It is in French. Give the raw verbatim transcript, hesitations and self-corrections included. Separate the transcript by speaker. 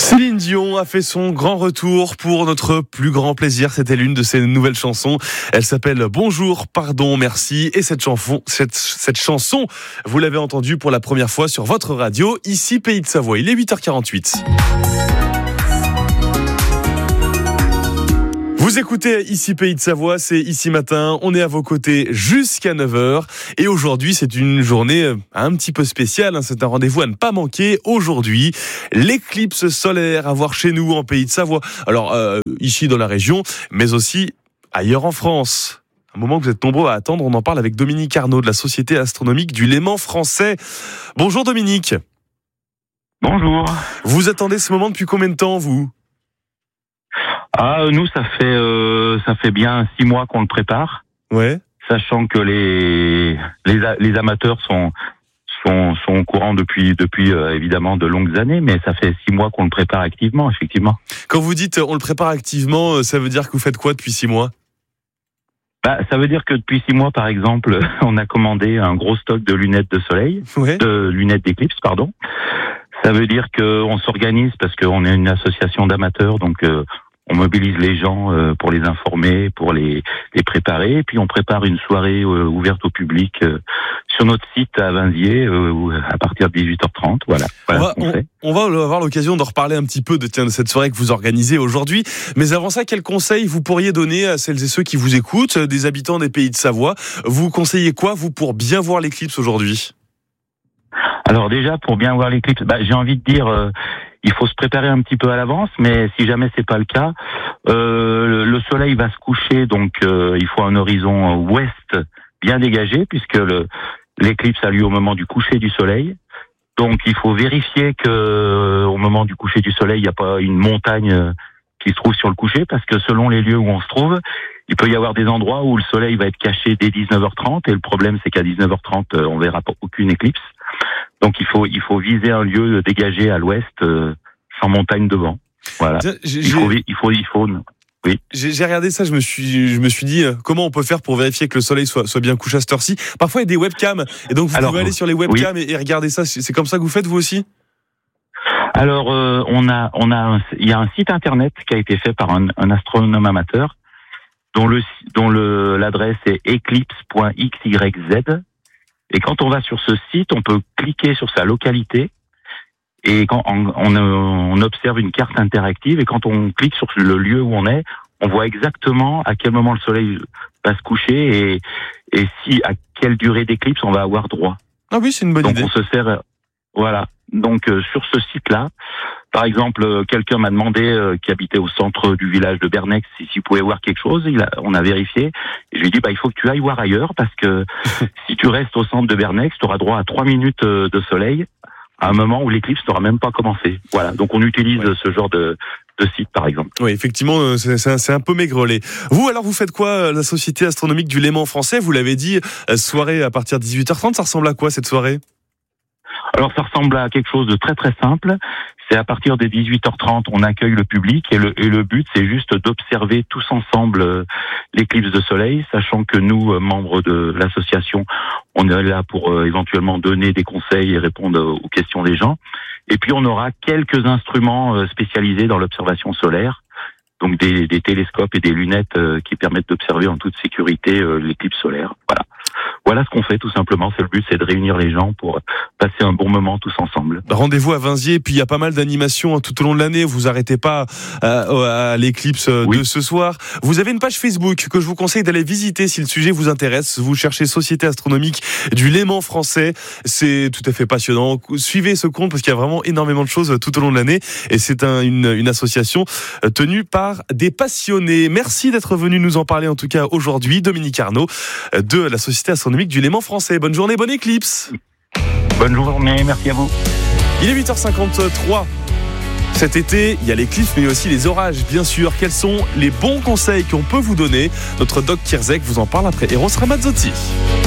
Speaker 1: Céline Dion a fait son grand retour pour notre plus grand plaisir. C'était l'une de ses nouvelles chansons. Elle s'appelle Bonjour, pardon, merci. Et cette chanson, cette, cette chanson, vous l'avez entendue pour la première fois sur votre radio, ici Pays de Savoie. Il est huit heures quarante-huit. Vous écoutez ici Pays de Savoie, c'est Ici Matin, on est à vos côtés jusqu'à neuf heures et aujourd'hui c'est une journée un petit peu spéciale, hein. C'est un rendez-vous à ne pas manquer aujourd'hui, l'éclipse solaire à voir chez nous en Pays de Savoie, alors euh, ici dans la région mais aussi ailleurs en France. Un moment que vous êtes nombreux à attendre, on en parle avec Dominique Arnaud de la Société astronomique du Léman français. Bonjour Dominique.
Speaker 2: Bonjour.
Speaker 1: Vous attendez ce moment depuis combien de temps vous ?
Speaker 2: Ah, nous, ça fait euh, ça fait bien six mois qu'on le prépare.
Speaker 1: Ouais.
Speaker 2: Sachant que les les, les amateurs sont sont sont au courant depuis depuis euh, évidemment de longues années, mais ça fait six mois qu'on le prépare activement, effectivement.
Speaker 1: Quand vous dites on le prépare activement, ça veut dire que vous faites quoi depuis six mois ?
Speaker 2: Bah, ça veut dire que depuis six mois, par exemple, on a commandé un gros stock de lunettes de soleil,
Speaker 1: ouais.
Speaker 2: de lunettes d'éclipse, pardon. Ça veut dire que on s'organise parce qu'on est une association d'amateurs, donc. Euh, On mobilise les gens euh, pour les informer, pour les, les préparer. Et puis on prépare une soirée euh, ouverte au public euh, sur notre site à Vinziers euh, à partir de dix-huit heures trente. Voilà. voilà
Speaker 1: on, va, on, on va avoir l'occasion de reparler un petit peu de, tiens, de cette soirée que vous organisez aujourd'hui. Mais avant ça, quels conseils vous pourriez donner à celles et ceux qui vous écoutent, des habitants des Pays de Savoie ? Vous conseillez quoi, vous, pour bien voir l'éclipse aujourd'hui ?
Speaker 2: Alors déjà, pour bien voir l'éclipse, bah, j'ai envie de dire... Euh, il faut se préparer un petit peu à l'avance, mais si jamais c'est pas le cas, euh, le soleil va se coucher, donc euh, il faut un horizon ouest bien dégagé, puisque le, l'éclipse a lieu au moment du coucher du soleil. Donc il faut vérifier que au moment du coucher du soleil, il n'y a pas une montagne qui se trouve sur le coucher, parce que selon les lieux où on se trouve, il peut y avoir des endroits où le soleil va être caché dès dix-neuf heures trente, et le problème c'est qu'à dix-neuf heures trente, on verra aucune éclipse. Donc il faut il faut viser un lieu dégagé à l'ouest, euh, sans montagne devant. Voilà.
Speaker 1: J'ai,
Speaker 2: il faut il faut il faut. Oui.
Speaker 1: J'ai, j'ai regardé ça, je me suis je me suis dit euh, comment on peut faire pour vérifier que le soleil soit soit bien couché à cette heure-ci. Parfois il y a des webcams et donc vous Alors, pouvez aller sur les webcams oui. et, et regarder ça. C'est comme ça que vous faites vous aussi ?
Speaker 2: Alors euh, on a on a un, il y a un site internet qui a été fait par un, un astronome amateur dont le dont le l'adresse est eclipse point x y z. Et quand on va sur ce site, on peut cliquer sur sa localité et quand on, on, on observe une carte interactive et quand on clique sur le lieu où on est, on voit exactement à quel moment le soleil va se coucher et, et si à quelle durée d'éclipse on va avoir droit.
Speaker 1: Ah oui, c'est une bonne
Speaker 2: Donc
Speaker 1: idée.
Speaker 2: Donc on se sert, voilà. Donc euh, sur ce site-là, par exemple, euh, quelqu'un m'a demandé euh, qui habitait au centre du village de Bernex si s'il pouvait voir quelque chose. Il a, on a vérifié et je lui ai dit bah il faut que tu ailles voir ailleurs parce que si tu restes au centre de Bernex, tu auras droit à trois minutes euh, de soleil à un moment où l'éclipse n'aura même pas commencé. Voilà. Donc on utilise ouais. ce genre de de site par exemple.
Speaker 1: Oui, effectivement, c'est, c'est, un, c'est un peu maigrelet. Vous alors vous faites quoi, la Société astronomique du Léman français ? Vous l'avez dit, soirée à partir de dix-huit heures trente. Ça ressemble à quoi cette soirée ?
Speaker 2: Alors ça ressemble à quelque chose de très très simple. C'est à partir des dix-huit heures trente, on accueille le public et le, et le but c'est juste d'observer tous ensemble euh, l'éclipse de soleil, sachant que nous, euh, membres de l'association, on est là pour euh, éventuellement donner des conseils et répondre euh, aux questions des gens. Et puis on aura quelques instruments euh, spécialisés dans l'observation solaire, donc des, des télescopes et des lunettes euh, qui permettent d'observer en toute sécurité euh, l'éclipse solaire. Voilà. Voilà ce qu'on fait tout simplement, c'est le but, c'est de réunir les gens pour passer un bon moment tous ensemble.
Speaker 1: Rendez-vous à Vinziers, puis il y a pas mal d'animations hein, tout au long de l'année, vous arrêtez pas euh, à l'éclipse oui. de ce soir. Vous avez une page Facebook que je vous conseille d'aller visiter si le sujet vous intéresse, vous cherchez Société astronomique du Léman français, c'est tout à fait passionnant. Suivez ce compte parce qu'il y a vraiment énormément de choses tout au long de l'année et c'est un, une, une association tenue par des passionnés. Merci d'être venu nous en parler en tout cas aujourd'hui, Dominique Arnaud de la Société astronomique du Léman français. Bonne journée, bonne éclipse.
Speaker 2: Bonne journée, merci à vous.
Speaker 1: Il est huit heures cinquante-trois. Cet été, il y a l'éclipse, mais aussi les orages, bien sûr. Quels sont les bons conseils qu'on peut vous donner ? Notre doc Kierzek vous en parle après Eros Ramazzotti.